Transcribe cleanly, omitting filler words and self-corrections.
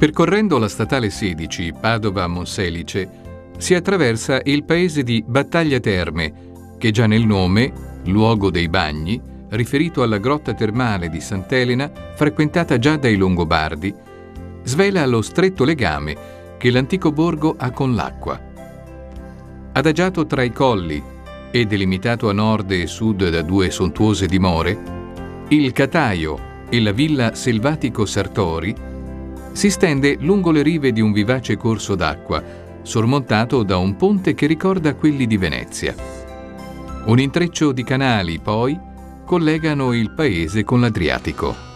Percorrendo la statale 16 Padova-Monselice si attraversa il paese di Battaglia Terme, che già nel nome, luogo dei bagni, riferito alla grotta termale di Sant'Elena, frequentata già dai Longobardi, svela lo stretto legame che l'antico borgo ha con l'acqua. Adagiato tra i colli e delimitato a nord e sud da due sontuose dimore, il Cataio e la villa Selvatico Sartori si stende lungo le rive di un vivace corso d'acqua, sormontato da un ponte che ricorda quelli di Venezia. Un intreccio di canali, poi, collegano il paese con l'Adriatico.